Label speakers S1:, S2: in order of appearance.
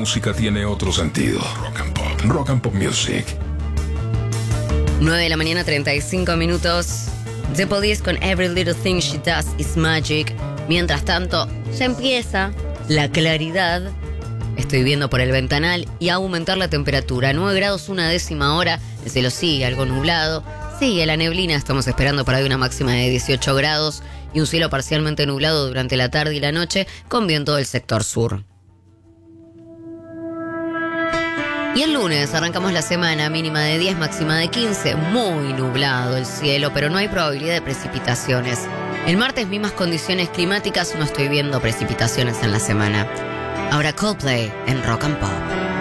S1: música tiene otro sentido. Rock and Pop. Rock and Pop Music.
S2: 9 de la mañana, 35 minutos. The Police con Every Little Thing She Does Is Magic. Mientras tanto, ya empieza la claridad. Estoy viendo por el ventanal y a aumentar la temperatura. 9 grados, 1/10 hora. El cielo sigue algo nublado. Sigue la neblina. Estamos esperando para hoy una máxima de 18 grados y un cielo parcialmente nublado durante la tarde y la noche con viento del sector sur. Y el lunes arrancamos la semana, mínima de 10, máxima de 15. Muy nublado el cielo, pero no hay probabilidad de precipitaciones. El martes, mismas condiciones climáticas, no estoy viendo precipitaciones en la semana. Ahora Coldplay en Rock and Pop.